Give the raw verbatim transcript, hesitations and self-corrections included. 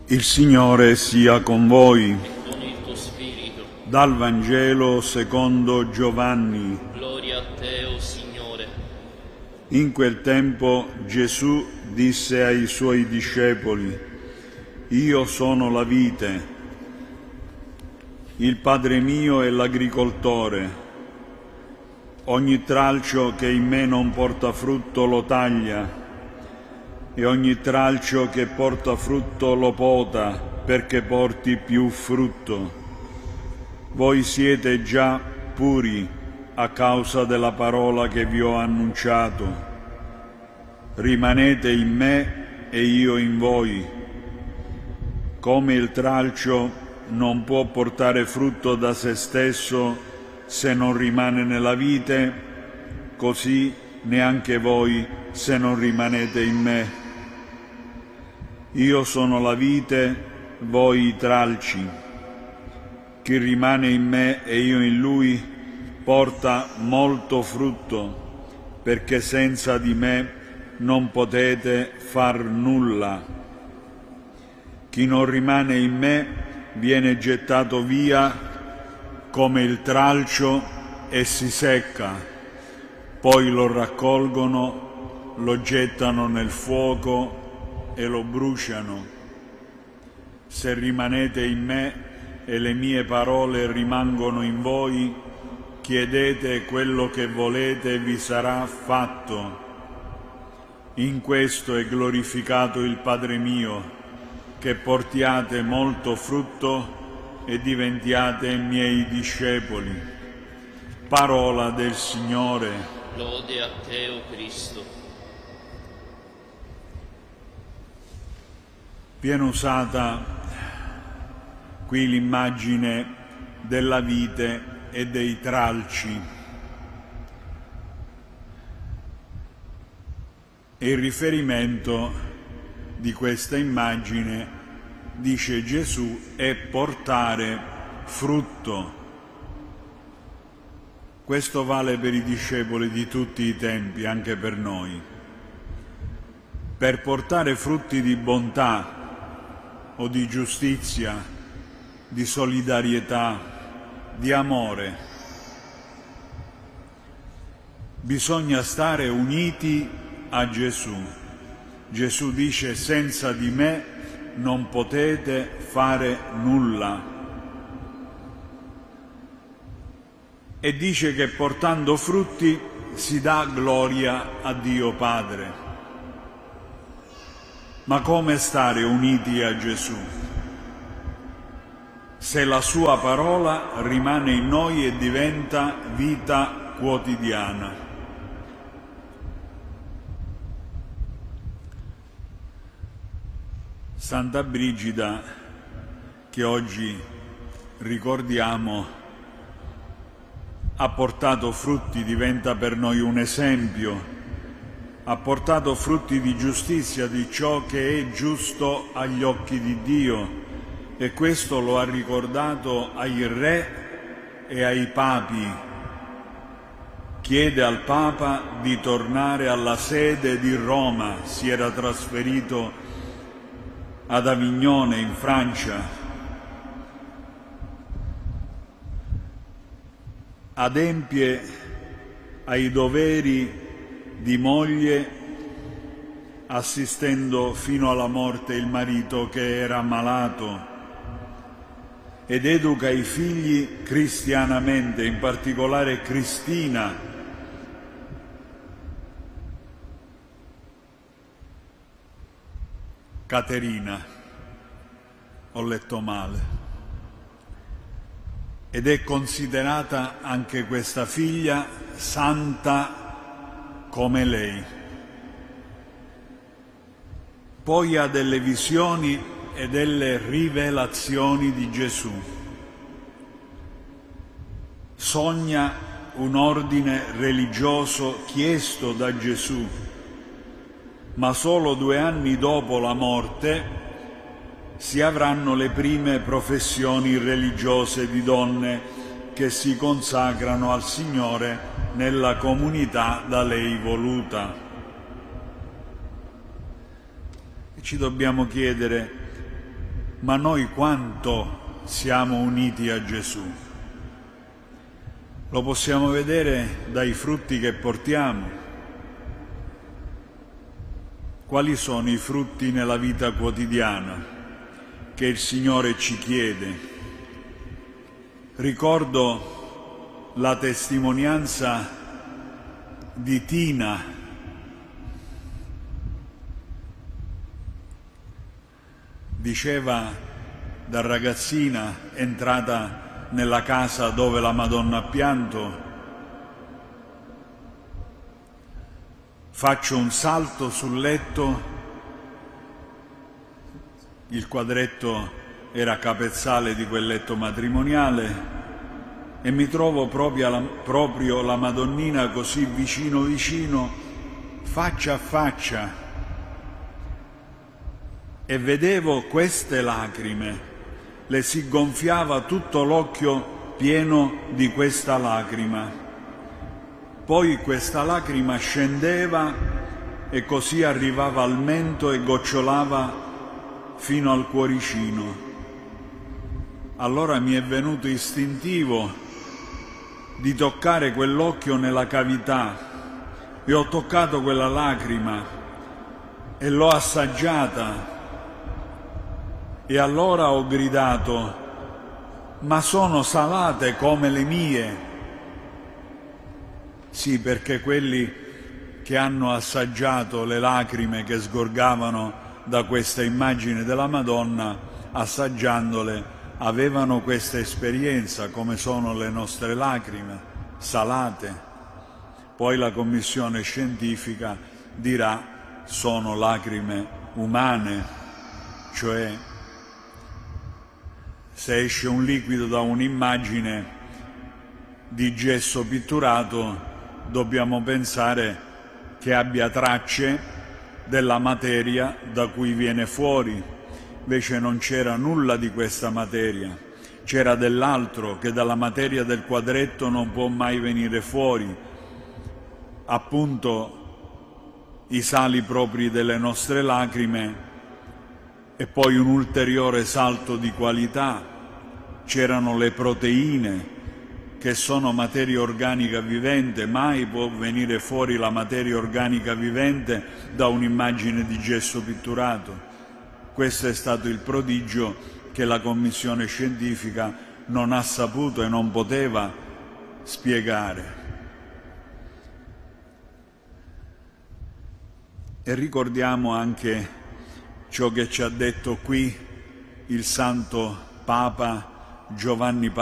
Il Signore sia con voi. E con il tuo spirito. Dal Vangelo secondo Giovanni. Gloria a te, o Signore. In quel tempo Gesù disse ai suoi discepoli: Io sono la vite. Il Padre mio è l'agricoltore. Ogni tralcio che in me non porta frutto lo taglia, e ogni tralcio che porta frutto lo pota, perché porti più frutto. Voi siete già puri a causa della parola che vi ho annunciato. Rimanete in me e io in voi. Come il tralcio non può portare frutto da se stesso se non rimane nella vite, così neanche voi se non rimanete in me. Io sono la vite, voi i tralci. Chi rimane in me e io in lui porta molto frutto, perché senza di me non potete far nulla. Chi non rimane in me viene gettato via come il tralcio e si secca. Poi lo raccolgono, lo gettano nel fuoco e lo bruciano. Se rimanete in me e le mie parole rimangono in voi, chiedete quello che volete e vi sarà fatto. In questo è glorificato il Padre mio, che portiate molto frutto e diventiate miei discepoli. Parola del Signore. Lode a te, o Cristo. Viene usata qui l'immagine della vite e dei tralci. E il riferimento di questa immagine, dice Gesù, è portare frutto. Questo vale per i discepoli di tutti i tempi, anche per noi. Per portare frutti di bontà o di giustizia, di solidarietà, di amore, bisogna stare uniti a Gesù. Gesù dice: senza di me non potete fare nulla. E dice che portando frutti si dà gloria a Dio Padre. Ma come stare uniti a Gesù? Se la sua parola rimane in noi e diventa vita quotidiana. Santa Brigida, che oggi ricordiamo, ha portato frutti, diventa per noi un esempio. Ha portato frutti di giustizia, di ciò che è giusto agli occhi di Dio, e questo lo ha ricordato ai re e ai papi. Chiede al Papa di tornare alla sede di Roma, si era trasferito ad Avignone in Francia. Adempie ai doveri di moglie, assistendo fino alla morte il marito che era malato, ed educa i figli cristianamente, in particolare Cristina, Caterina, ho letto male, ed è considerata anche questa figlia santa come lei. Poi ha delle visioni e delle rivelazioni di Gesù. Sogna un ordine religioso chiesto da Gesù, ma solo due anni dopo la morte si avranno le prime professioni religiose di donne che si consacrano al Signore nella comunità da lei voluta. E ci dobbiamo chiedere ma noi quanto siamo uniti a Gesù. Lo possiamo vedere dai frutti che portiamo. Quali sono i frutti nella vita quotidiana che il Signore ci chiede? Ricordo la testimonianza di Tina, diceva da ragazzina, entrata nella casa dove la Madonna ha pianto: faccio un salto sul letto, il quadretto era capezzale di quel letto matrimoniale, e mi trovo proprio la, proprio la Madonnina così vicino vicino, faccia a faccia, e vedevo queste lacrime. Le si gonfiava tutto l'occhio pieno di questa lacrima. Poi questa lacrima scendeva e così arrivava al mento e gocciolava fino al cuoricino. Allora mi è venuto istintivo di toccare quell'occhio nella cavità, e ho toccato quella lacrima e l'ho assaggiata. E allora ho gridato: ma sono salate come le mie? Sì, perché quelli che hanno assaggiato le lacrime che sgorgavano da questa immagine della Madonna, assaggiandole, avevano questa esperienza, come sono le nostre lacrime, salate. Poi la commissione scientifica dirà: sono lacrime umane, cioè se esce un liquido da un'immagine di gesso pitturato, dobbiamo pensare che abbia tracce della materia da cui viene fuori. Invece non c'era nulla di questa materia, c'era dell'altro che dalla materia del quadretto non può mai venire fuori, appunto i sali propri delle nostre lacrime. E poi un ulteriore salto di qualità: c'erano le proteine, che sono materia organica vivente. Mai può venire fuori la materia organica vivente da un'immagine di gesso pitturato. Questo è stato il prodigio che la commissione scientifica non ha saputo e non poteva spiegare. E ricordiamo anche ciò che ci ha detto qui il Santo Papa Giovanni Paolo